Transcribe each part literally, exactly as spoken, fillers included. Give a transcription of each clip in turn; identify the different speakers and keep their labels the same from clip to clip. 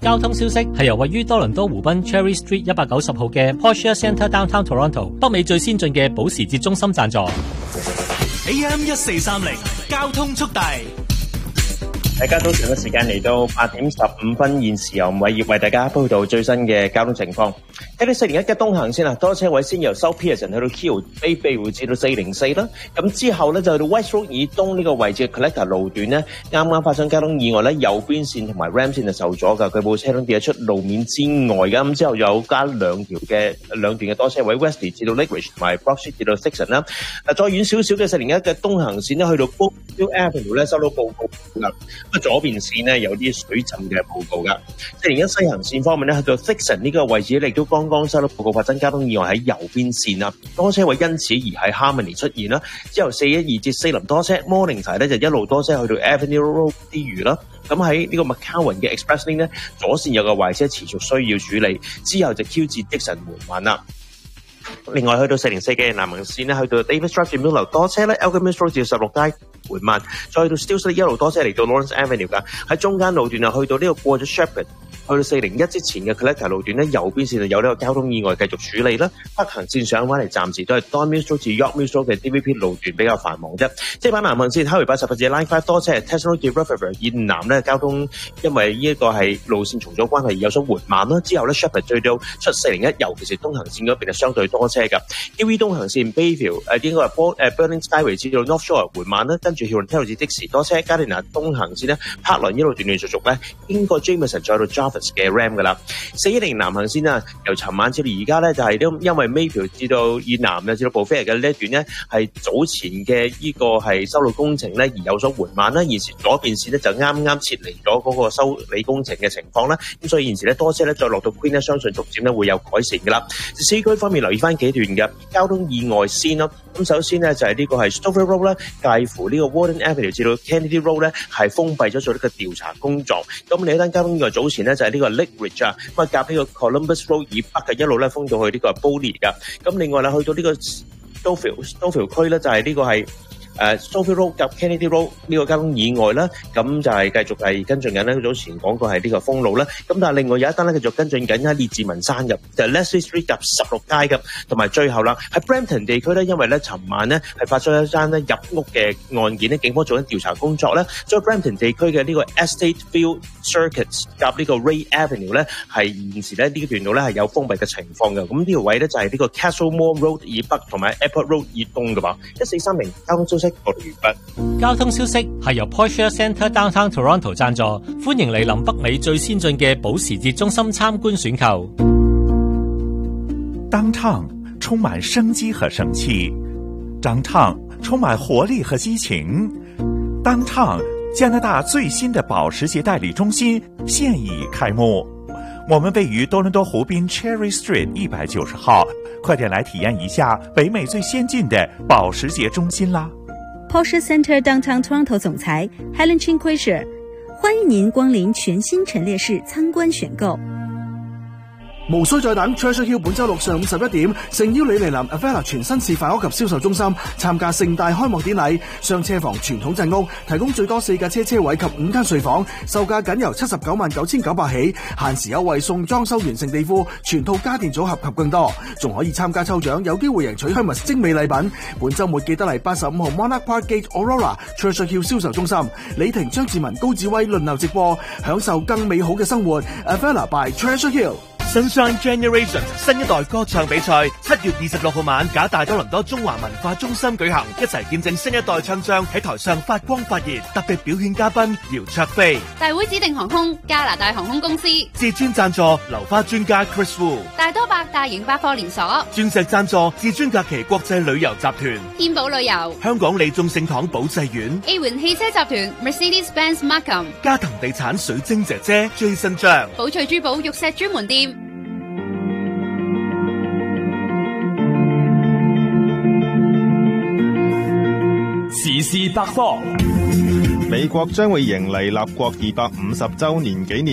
Speaker 1: 交通消息係由位於多倫多湖濱 Cherry Street 一百九十號嘅 Porsche Centre Downtown Toronto 北美最先進嘅保時捷中心贊助。
Speaker 2: A M 一四三零交通速遞。
Speaker 3: 大家早上嘅時間嚟到八點十五分，現時由偉業為大家報道最新嘅交通情況。睇到四零一嘅東行線啊，多車位先由 South Pearson 去到 Keele Bay 庇護至到四零四啦。咁之後咧就去到 West Road 以東呢個位置嘅 Collector 路段咧，啱啱發生交通意外咧，右邊線同埋 Ram 線就受阻㗎，佢部車輛跌咗出路面之外㗎。咁之後有加兩條嘅兩段嘅多車位 ，Westley 至到 Lakeridge 同埋 Brock Street 至到 Dixon 啦。嗱，再遠少少嘅四零一嘅東行線咧，去到 Boothville Avenue 咧收到報告㗎。咁左邊線咧有啲水浸嘅報告㗎。四零一西行線方面咧，去到 Dixon 呢個位置亦都剛剛收到報告發生交通意外喺右邊線啦，多車位因此而喺 Harmony 出現啦。之後四一二至四林多車 ，Morningside 咧就一路多車去到 Avenue Road 之餘啦。咁喺呢個 McCowan 嘅 Express Lane 咧，左線有個壞車持續需要處理，之後就 Q 至 Dixon 緩慢啦。另外去到四零四嘅南行線咧，去到 Davis Drive 至 Mill 樓多車咧 ，Alchemist Road 至十六街緩慢，再去到 Steeles 一路多車嚟到 Lawrence Avenue 㗎。喺中間路段啊，去到呢個過咗 Shepherd， 去到四零一之前嘅 Collector 路段咧，右邊線就有呢個交通意外繼續處理啦。北行線上翻嚟暫時都係 Don Mills Road 至 York Mills Road 嘅 D V P 路段比較繁忙啫。即係翻南行線Highway 八十或者 Line Five 多車 Tesla Road 至 Rutherford 以南咧，交通因為呢一個係路線重組關係而有所緩慢啦。之後咧 Shepherd 最到出四零一，尤其是東行線嗰邊係相對多車㗎。Q V 東行線 Bayview 誒應該係 Burning Skyway 至到 North Shore 緩慢啦，跟住 Huron Taylor 至的士多車。Gardiner 東行線咧，柏倫一路斷斷續續咧，經過 Jameson 再到 Jarvis 嘅 Ram 㗎啦。四一零南行線啊，由尋晚至到而家咧，就係、是、都因為 Mayfield 至到以南啊，至到 Beaufair 嘅呢一段咧，係早前嘅呢個係修路工程咧而有所緩慢啦。現時左邊線咧就啱啱撤離咗嗰個修理工程嘅情況啦，咁所以現時咧多車咧再落到 Queen 咧，相信逐漸咧會有改善㗎啦。市區方面留意翻幾段嘅交通意外先咯。咁首先咧就係、是、呢個係 Stouffville Road 咧，介乎呢個 Warden Avenue 至到 Kennedy Road 咧係封閉咗做呢個調查工作。咁另一單交通意外早前咧就係、是、呢個 Lakeridge 啊，咁啊夾呢個 Columbus Road 以北嘅一路咧封到去呢個 Bully 㗎。咁另外咧去到呢個 Stouffville Stouffville 區咧就係、是、呢個係誒 Stouffville Road 及 Kennedy Road 呢個交通意外啦，咁就係繼續係跟進緊咧。早前講過係呢個封路啦，咁但係另外有一單咧繼續跟進緊喺列治文山入，就係、是、Leslie Street 及十六街嘅，同埋最後啦喺 Brampton 地區咧，因為咧尋晚咧係發生一單咧入屋嘅案件咧，警方做緊調查工作咧，所以 Brampton 地區嘅呢個 Estate Field Circuits 夾呢個 Ray Avenue 咧係現時咧呢段路咧係有封閉嘅情況嘅。咁呢條位咧就係呢個 Castlemore Road 以北同埋 Airport Road 以東嘅噃。一四三零交通消息報道完畢。
Speaker 1: 交通消息係由 Porsche Centre Downtown Toronto 贊助，歡迎嚟臨北美最先進嘅保時捷中心參觀選購。
Speaker 4: Downtown 充滿生機和生氣 ，Downtown 充滿活力和激情 ，Downtown 加拿大最新的保時捷代理中心現已開幕。我們位於多倫多湖濱 Cherry Street 一百九十號，快點來體驗一下北美最先進的保時捷中心啦！
Speaker 5: Porsche Centre Downtown Toronto 總裁 Helen Chin-Quisher， 歡迎您光臨全新陳列室參觀選購。
Speaker 6: 無需再等 Treasure Hill 本周六上午十一點，誠邀你嚟臨 Avella 全新示範屋及銷售中心參加盛大開幕典禮。雙車房傳統鎮屋提供最多四架車車位及五間睡房，售價僅由七十九萬九千九百起，限時優惠送裝修完成地庫、全套家電組合及更多，仲可以參加抽獎，有機會贏取 Hermes 精美禮品。本週末記得嚟八十五號 Monarch Park Gate Aurora Treasure Hill 銷售中心，李婷、張志文、高志威輪流直播，享受更美好嘅生活。Avella by Treasure Hill。Sunshine
Speaker 2: Generation 新一代歌唱比賽七月二十六號晚，假大多倫多中華文化中心舉行，一齊見證新一代唱將喺台上發光發熱。特別表演嘉賓姚焯菲，
Speaker 7: 大會指定航空加拿大航空公司，
Speaker 2: 至尊贊助流花專家 Chris Wu，
Speaker 7: 大多百大型百貨連鎖，
Speaker 2: 鑽石贊助至尊假期國際旅遊集團，
Speaker 7: 天寶旅遊，
Speaker 2: 香港利眾聖堂保濟院
Speaker 7: A 環汽車集團 Mercedes-Benz Markham，
Speaker 2: 加藤地產水晶姐姐 Jason 張，
Speaker 7: 寶翠珠寶玉石專門店。
Speaker 8: 時事百科，美國將會迎嚟立國二百五十週年紀念。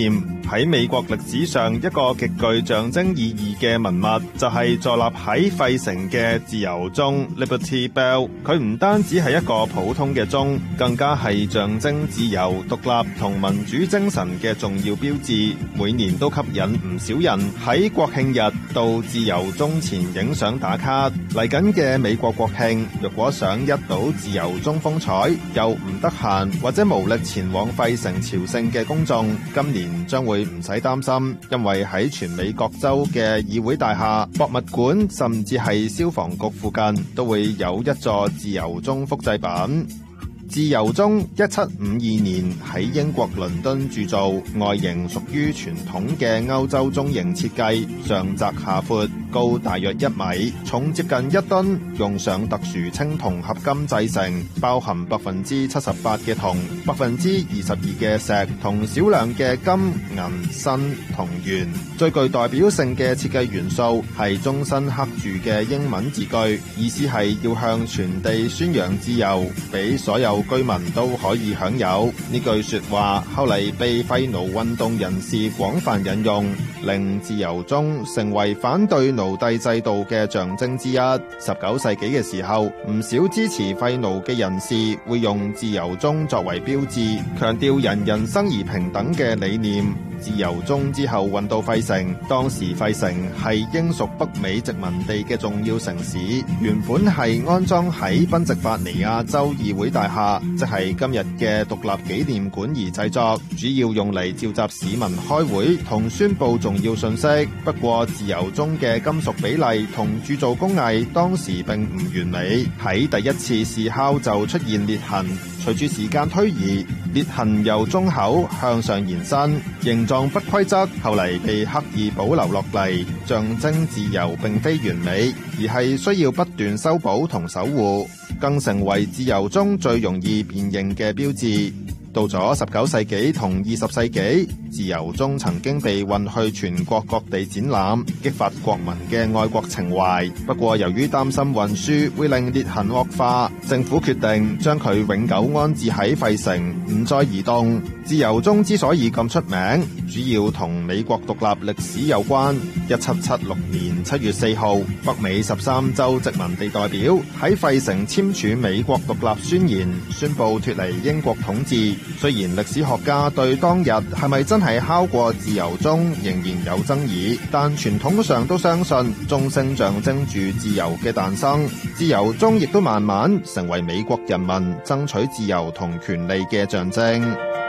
Speaker 9: 喺美國歷史上一個極具象徵意義嘅文物，就係坐立喺費城嘅自由鐘 Liberty Bell。佢唔單止係一個普通嘅鐘，更加係象徵自由、獨立同民主精神嘅重要標誌。每年都吸引唔少人喺國慶日到自由鐘前影相打卡。嚟緊嘅美國國慶，若果想一睹自由鐘風采，又唔得閒或者無力前往費城朝聖嘅公眾，今年將會唔使擔心，因為喺全美各州嘅議會大廈、博物館甚至係消防局附近，都會有一座自由鐘複製品。自由鐘一七五二年喺英國倫敦鑄造，外形屬於傳統嘅歐洲鐘形設計，上窄下闊，高大約一米，重接近一噸，用上特殊青銅合金製成，包含百分之七十八嘅銅、百分之二十二嘅石同少量嘅金、銀、砷同鉛。最具代表性嘅設計元素係鐘身刻住嘅英文字句，意思係要向全地宣揚自由，俾所有居民都可以享有。呢句說話後嚟被廢奴運動人士廣泛引用，令自由鐘成為反對奴隸制度嘅象徵之一。十九世紀嘅時候，唔少支持廢奴嘅人士會用自由鐘作為標誌，強調人人生而平等嘅理念。自由鐘之後運到費城，當時費城係英屬北美殖民地嘅重要城市，原本係安裝喺賓夕法尼亞州議會大廈，即係今日嘅獨立紀念館而製作，主要用嚟召集市民開會同宣佈重要信息。不過自由鐘嘅金屬比例同鑄造工藝當時並唔完美，喺第一次試敲就出現裂痕，隨住時間推移，裂痕由鐘口向上延伸，形狀不規則，後嚟被刻意保留落嚟，象徵自由並非完美，而係需要不斷修補同守護，更成為自由鐘最容易辨認嘅標誌。到咗十九世紀同二十世紀，自由鐘曾經被運去全國各地展覽，激發國民嘅愛國情懷。不過由於擔心運輸會令裂痕惡化，政府決定將佢永久安置喺費城，唔再移動。自由鐘之所以咁出名，主要同美國獨立歷史有關。一七七六年七月四號，北美十三州殖民地代表喺費城簽署美國獨立宣言，宣布脫離英國統治。雖然歷史學家對當日係咪真係敲過自由鐘仍然有爭議，但傳統上都相信鐘聲象徵住自由嘅誕生。自由鐘亦都慢慢成為美國人民爭取自由同權利嘅象徵。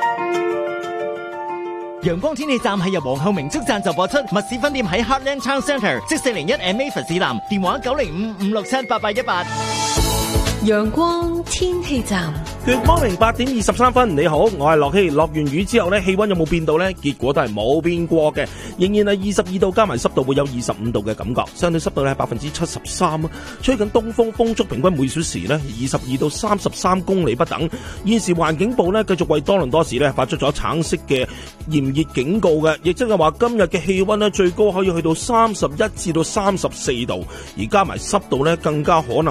Speaker 10: 陽光天氣站係由皇后明珠贊助播出，密市分店喺 Heartland Town Centre， 即四零一 M A 佛士南，電話九零五五六七八八一八。
Speaker 11: 陽光天氣站。
Speaker 12: Good morning， 八點二十三分，你好，我係樂希。落完雨之後呢，氣溫有冇變到呢？結果都係冇變過嘅，仍然係二十二度，加埋濕度會有二十五度嘅感覺，相對濕度呢係百分之七十三啊。吹緊東風，風速平均每小時呢二十二到三十三公里不等。現時環境部呢繼續為多倫多市呢發出咗橙色嘅炎熱警告嘅，亦即係話今日嘅氣溫呢最高可以去到三十一至到三十四度，而加埋濕度呢更加可能